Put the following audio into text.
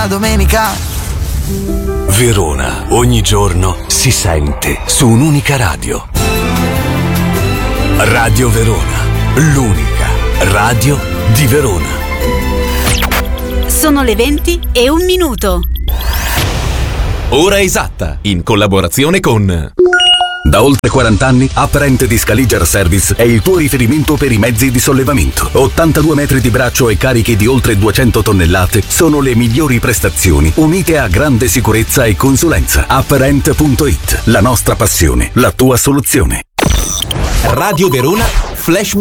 domenica. Verona, ogni giorno si sente su un'unica radio. Radio Verona, l'unica radio di Verona. Sono le 20:01. Ora esatta, in collaborazione con... Da oltre 40 anni, Uprent di Scaliger Service è il tuo riferimento per i mezzi di sollevamento. 82 metri di braccio e carichi di oltre 200 tonnellate sono le migliori prestazioni, unite a grande sicurezza e consulenza. Uprent.it, la nostra passione, la tua soluzione. Radio Verona Flashback.